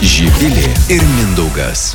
Živilė ir Mindaugas.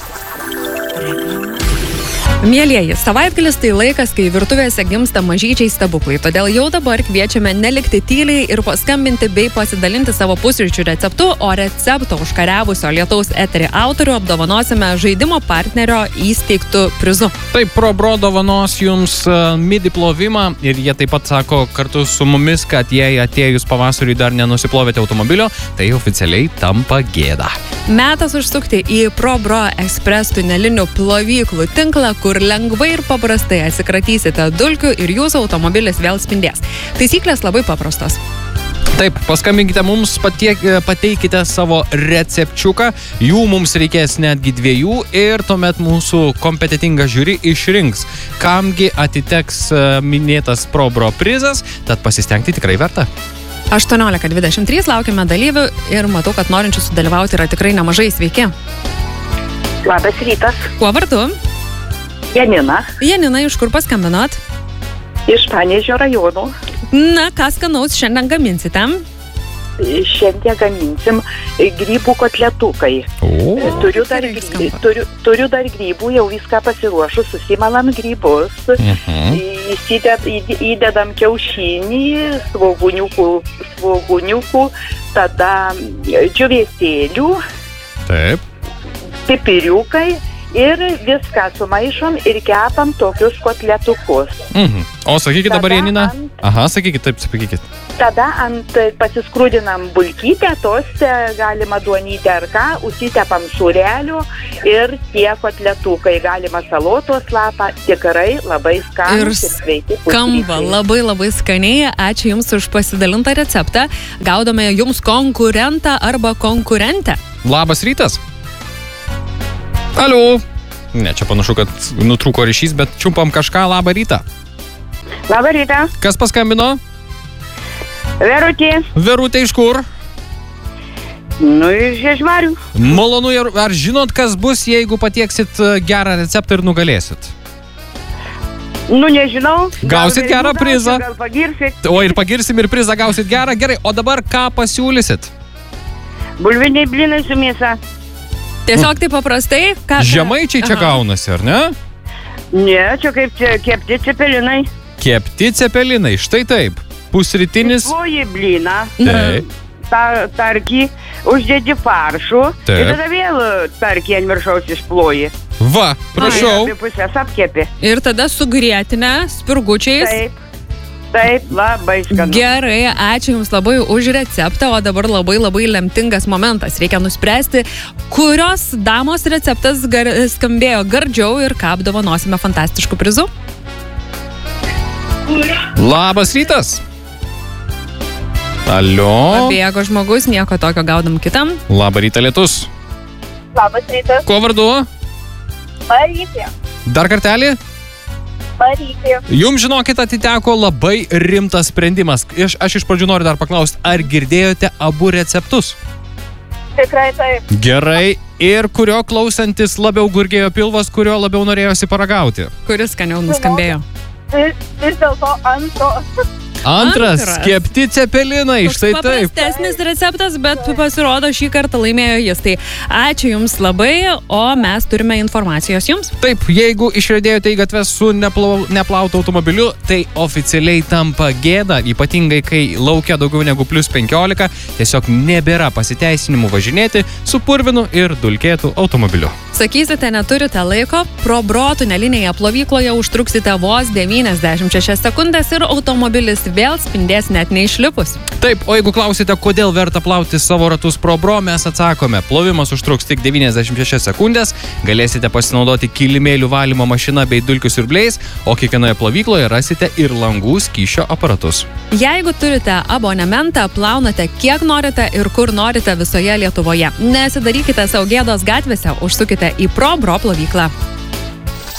Mielieji, savaitgalis tai laikas, kai virtuvėse gimsta mažyčiai stebuklai, todėl jau dabar kviečiame nelikti tyliai ir paskambinti bei pasidalinti savo pusryčių receptu, o recepto užkariavusio Lietaus eterį autorių apdovanosime žaidimo partnerio įsteigtų prizu. Taip, ProBro dovanos jums midi plovimą ir jie taip pat sako kartu su mumis, kad jei atėjus pavasariui dar nenusiplovėte automobilio, tai oficialiai tampa gėda. Metas užsukti į ProBro Express tunelinių plovyklų tinklą, kur lengvai ir paprastai atsikratysite dulkių ir jūsų automobilis vėl spindės. Taisyklės labai paprastos. Taip, paskambinkite mums, pateikite savo recepčiuką, jų mums reikės netgi 2 ir tuomet mūsų kompetitinga žiūri išrinks, kamgi atiteks minėtas ProBro prizas, tad pasistengti tikrai verta. 18:23 laukiame dalyvių ir matau, kad norinčių sudalyvauti yra tikrai nemažai. Sveiki. Labas rytas. Kuo vardu? Janina. Janina, iš kur paskambinot? Iš Panevėžio rajono. Na, ką skanaus šiandien gaminsite? Šiandien gaminsim grybų kotletukai. Turiu dar grybų, jau viską pasiruošus, susimalam grybus, įdedam kiaušinį, svoguniukų, tada džiūvėsėlių, pipiriukai ir viską sumaišom ir kepam tokius kotletukus. O sakykit dabar, Janina. Sakykit. Tada pasiskrūdinam bulkytę, tostę, galima duonytę ar ką, užsitepam sūrelių ir tie kotletukai, galima salotos lapą, tikrai labai skanus ir sveiki. Skamba labai skaniai, ačiū Jums už pasidalintą receptą. Gaudome Jums konkurentą arba konkurentę. Labas rytas. Alio. Ne, čia panašu, kad nutrūko ryšys, bet čiumpam kažką. Labą rytą. Labą rytą. Kas paskambino? Verutė. Verutė iš kur? Iš Žiežmarių. Malonu, ar žinot, kas bus, jeigu patieksit gerą receptą ir nugalėsit? Nežinau. Gausit gerą prizą. Gal pagirsit. O ir pagirsim ir prizą gausit gerą. Gerai, o dabar ką pasiūlysit? Bulviniai blynai su mėsa. Tiesiog tai paprastai? Žemaičiai čia gaunasi, ar ne? Ne, čia kaip kepti cepelinai. Kepti cepelinai, štai taip. Pusrytinis. Ploji blyną. Taip. Tarkį uždėdi faršų. Taip. Ir tada vėl tarkį ant viršaus išploji. Va, prašau. Abi pusės apkepi. Ir tada sugrėtinę spirgučiais. Taip, labai skanu. Gerai, ačiū Jums labai už receptą, o dabar labai lemtingas momentas. Reikia nuspręsti, kurios damos receptas skambėjo gardžiau ir ką apdovanosime fantastiškų prizų. Labas rytas. Alio. Pabėgo žmogus, nieko tokio, gaudam kitam. Labą rytą, Lietus. Labas rytas. Kuo vardu? Marytė. Dar kartelį? Marytė. Jums, žinokit, atiteko labai rimtas sprendimas. Aš iš pradžių noriu dar paklausti, ar girdėjote abu receptus? Tikrai taip. Gerai. Ir kurio klausantis labiau gurgėjo pilvas, kurio labiau norėjosi paragauti? Kuris skaniau nuskambėjo? Vis dėlto Antras, kepti cepelinai, štai taip. Paprastesnis receptas, bet pasirodo šį kartą laimėjo jis. Tai ačiū Jums labai, o mes turime informacijos Jums. Taip, jeigu išriedėjote į gatves su neplautu automobiliu, tai oficialiai tampa gėda, ypatingai kai laukia daugiau negu +15, tiesiog nebėra pasiteisinimų važinėti su purvinu ir dulkėtu automobiliu. Sakysite, neturite laiko, ProBro tunelinėje plovykloje užtruksite vos 96 sekundės ir automobilis vėl spindės net neišlipus. Taip, o jeigu klausite, kodėl verta plauti savo ratus ProBro, mes atsakome. Plovimas užtruks tik 96 sekundės, galėsite pasinaudoti kilimėlių valymo mašina bei dulkių siurbliais, o kiekvienoje plovykloje rasite ir langų skysčio aparatus. Jeigu turite abonementą, plaunate kiek norite ir kur norite visoje Lietuvoje. Nesidarykite sau gėdos gatvėse, užsukite į ProBro plovyklą.